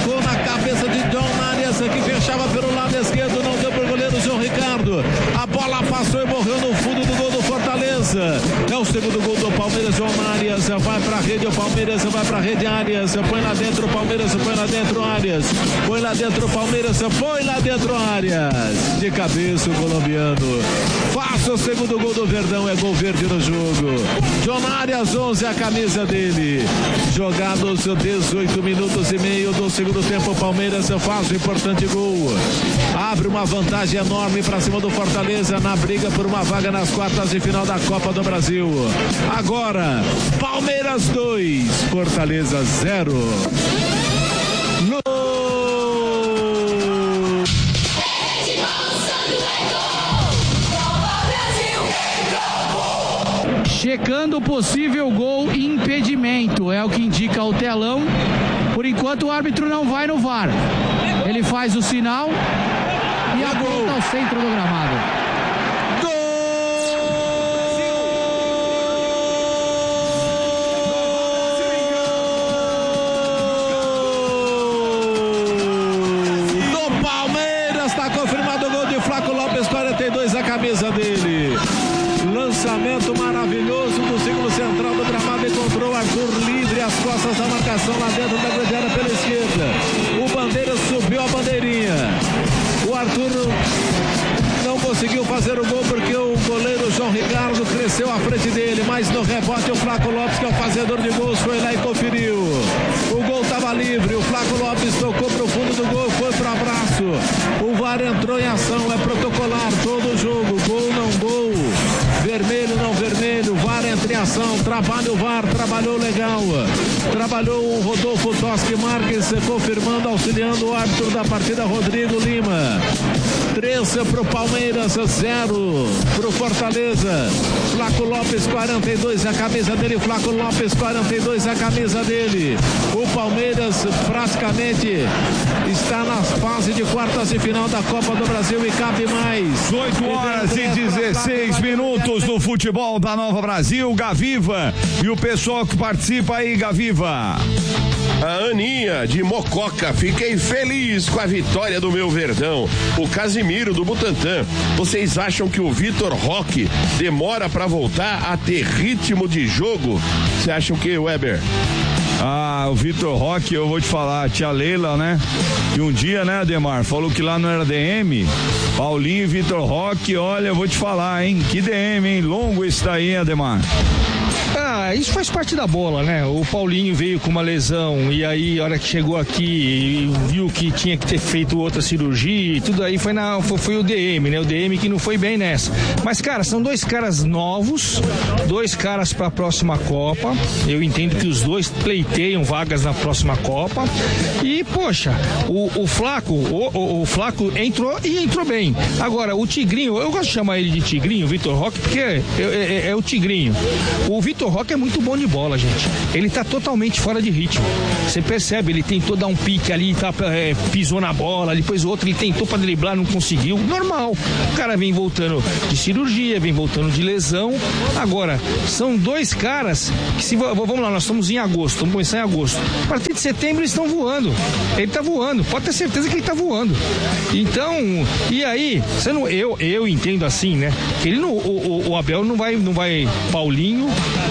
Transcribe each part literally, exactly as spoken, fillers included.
tocou na cabeça de John Arias, que fechava pelo lado esquerdo, não deu pro goleiro João Ricardo. A bola passou e morreu no fundo do gol do Fortaleza. É o segundo gol do Palmeiras. João Arias vai pra rede, o Palmeiras vai pra rede. Arias põe lá dentro, o Palmeiras põe lá dentro. Arias põe lá dentro, o Palmeiras põe lá dentro. Arias de cabeça, o colombiano faça o segundo gol do Verdão. É gol verde no jogo. John Arias, onze, a camisa dele. Jogados dezoito minutos e meio do segundo tempo, o Palmeiras faz o importante gol, abre uma vantagem enorme para cima do Fortaleza na briga por uma vaga nas quartas de final da Copa do Brasil. Agora, Palmeiras dois, Fortaleza zero. No... Checando o possível gol e impedimento, é o que indica o telão. Por enquanto o árbitro não vai no V A R. Ele faz o sinal e aponta ao centro do gramado. Gol do Palmeiras, está confirmado o gol de Flaco Lopes, quarenta e dois, a camisa dele. Lançamento maravilhoso do círculo central do gramado, encontrou Arthur livre às costas da marcação lá dentro da grande área pela esquerda. O Bandeira subiu a bandeirinha. O Arthur não conseguiu fazer o gol porque o goleiro João Ricardo cresceu à frente dele, mas no rebote o Flaco Lopes, que é o fazedor de gols, foi lá e conferiu. O gol estava livre, o Flaco Lopes tocou para o fundo do gol, foi para o abraço. O V A R entrou em ação, é protocolar todo o jogo, gol não gol, vermelho não vermelho, V A R entra em ação, trabalha o V A R, trabalhou legal, trabalhou o Rodolfo Toschi Marques, confirmando, auxiliando o árbitro da partida, Rodrigo Lima. três para o Palmeiras, zero para o Fortaleza. Flaco Lopes, quarenta e dois, a camisa dele. Flaco Lopes, quarenta e dois, a camisa dele. O Palmeiras praticamente está na fase de quartas de final da Copa do Brasil e cabe mais. oito horas e dezesseis minutos do futebol da Nova Brasil. Gaviva e o pessoal que participa aí, Gaviva. A Aninha de Mococa, fiquei feliz com a vitória do meu Verdão. O Casimiro do Butantã, vocês acham que o Vitor Roque demora para voltar a ter ritmo de jogo? Você acha o que, Weber? Ah, o Vitor Roque, eu vou te falar, a tia Leila, né? Que um dia, né, Ademar, falou que lá não era D M. Paulinho e Vitor Roque, olha, eu vou te falar, hein? Que D M, hein? Longo esse daí, hein, Ademar? Ah, isso faz parte da bola, né? O Paulinho veio com uma lesão e aí, a hora que chegou aqui, viu que tinha que ter feito outra cirurgia e tudo aí, foi, na, foi, foi o D M, né? O D M que não foi bem nessa. Mas, cara, são dois caras novos, dois caras para a próxima Copa. Eu entendo que os dois pleiteiam vagas na próxima Copa. E, poxa, o, o Flaco, o, o, o Flaco entrou e entrou bem. Agora, o Tigrinho, eu gosto de chamar ele de Tigrinho, Vitor Roque, porque é, é, é o Tigrinho. O Vitor Roque é muito bom de bola, gente. Ele tá totalmente fora de ritmo. Você percebe, ele tentou dar um pique ali, tá, é, pisou na bola, depois o outro ele tentou pra driblar, não conseguiu. Normal. O cara vem voltando de cirurgia, vem voltando de lesão. Agora, são dois caras que se vamos lá, nós estamos em agosto, vamos começar em agosto. A partir de setembro eles estão voando. Ele tá voando, pode ter certeza que ele tá voando. Então, e aí, você não, eu, eu entendo assim, né? Que ele não, o, o, o Abel não vai, não vai Paulinho,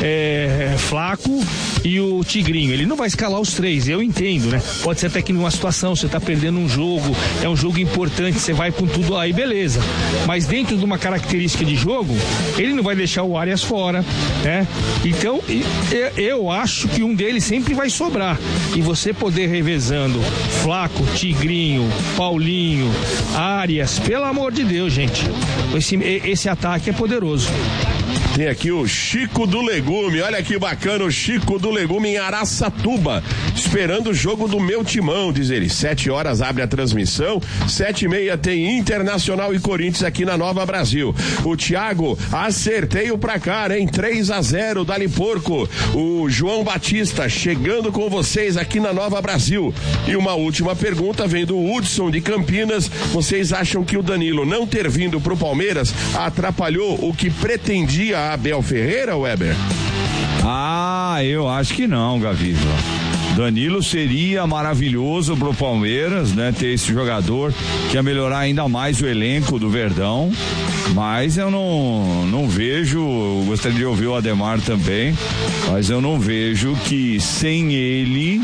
é, Flaco e o Tigrinho, ele não vai escalar os três, eu entendo, né? Pode ser até que numa situação, você tá perdendo um jogo, é um jogo importante, você vai com tudo aí, beleza. Mas dentro de uma característica de jogo, ele não vai deixar o Arias fora, né? Então, eu, eu acho que um deles sempre vai sobrar. E você poder revezando Flaco, Tigrinho, Paulinho, Arias, pelo amor de Deus, gente. Esse, esse ataque é poderoso. Tem aqui o Chico do Legume, olha que bacana, o Chico do Legume em Araçatuba, esperando o jogo do meu timão, diz ele. Sete horas abre a transmissão, sete e meia tem Internacional e Corinthians aqui na Nova Brasil. O Thiago, acertei o placar, hein? três a zero, Dali Porco. O João Batista, chegando com vocês aqui na Nova Brasil. E uma última pergunta vem do Hudson de Campinas. Vocês acham que o Danilo não ter vindo pro Palmeiras atrapalhou o que pretendia a Abel Ferreira, Weber? Ah, eu acho que não, Gaviva. Danilo seria maravilhoso pro Palmeiras, né? Ter esse jogador que ia melhorar ainda mais o elenco do Verdão, mas eu não, não vejo, eu gostaria de ouvir o Ademar também, mas eu não vejo que sem ele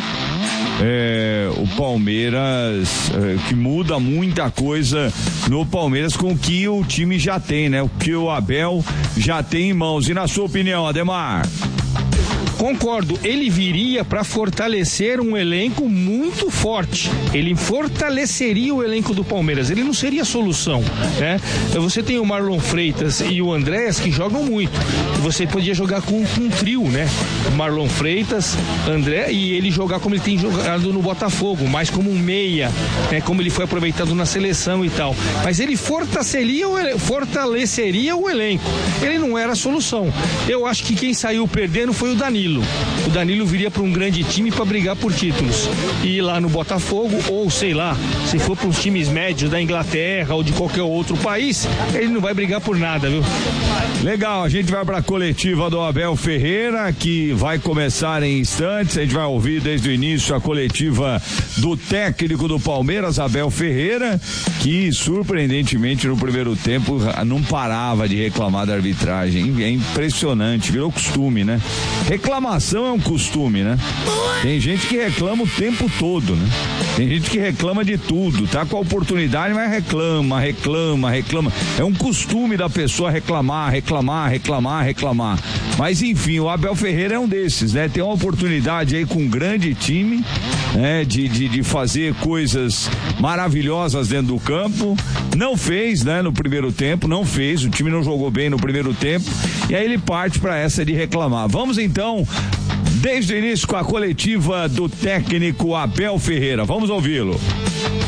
É, o Palmeiras, é, que muda muita coisa no Palmeiras com o que o time já tem, né? O que o Abel já tem em mãos. E na sua opinião, Ademar? Concordo, ele viria para fortalecer um elenco muito forte. Ele fortaleceria o elenco do Palmeiras. Ele não seria a solução, né? Você tem o Marlon Freitas e o Andréas que jogam muito. Você podia jogar com, com um trio, né? Marlon Freitas, André, e ele jogar como ele tem jogado no Botafogo, mais como um meia, né? Como ele foi aproveitado na seleção e tal. Mas ele fortaleceria o, fortaleceria o elenco. Ele não era a solução. Eu acho que quem saiu perdendo foi o Danilo. O Danilo viria para um grande time para brigar por títulos. E ir lá no Botafogo, ou sei lá, se for para uns times médios da Inglaterra ou de qualquer outro país, ele não vai brigar por nada, viu? Legal, a gente vai para a coletiva do Abel Ferreira, que vai começar em instantes. A gente vai ouvir desde o início a coletiva do técnico do Palmeiras, Abel Ferreira, que surpreendentemente no primeiro tempo não parava de reclamar da arbitragem. É impressionante, virou costume, né? Reclamação é um costume, né? Tem gente que reclama o tempo todo, né? Tem gente que reclama de tudo, tá com a oportunidade, mas reclama, reclama, reclama. É um costume da pessoa reclamar, reclamar, reclamar, reclamar. Mas enfim, o Abel Ferreira é um desses, né? Tem uma oportunidade aí com um grande time, né? De, de, de fazer coisas maravilhosas dentro do campo. Não fez, né? No primeiro tempo, não fez. O time não jogou bem no primeiro tempo. E aí ele parte para essa de reclamar. Vamos então, desde o início, com a coletiva do técnico Abel Ferreira. Vamos ouvi-lo.